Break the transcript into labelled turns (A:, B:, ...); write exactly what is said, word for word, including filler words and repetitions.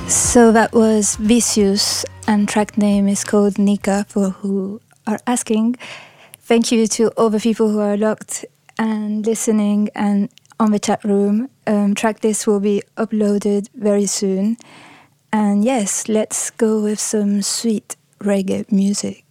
A: So that was Vicious, and track name is called Nika, for who are asking. Thank you to all the people who are locked and listening and on the chat room. Um, track list will be uploaded very soon. And yes, let's go with some sweet reggae music.